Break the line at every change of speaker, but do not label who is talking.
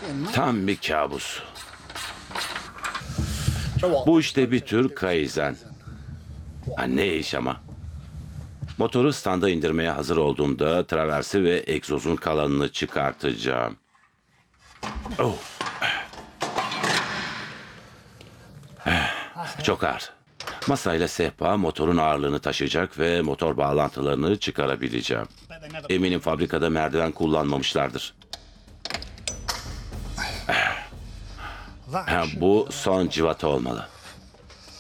Tam bir kabus. Bu işte bir tür kaizen. Ha, ne iş ama. Motoru standa indirmeye hazır olduğumda traversi ve egzozun kalanını çıkartacağım. Oh. Çok ağır. Masayla sehpa motorun ağırlığını taşıyacak ve motor bağlantılarını çıkarabileceğim. Eminim fabrikada merdiven kullanmamışlardır. Ha, bu son cıvata olmalı.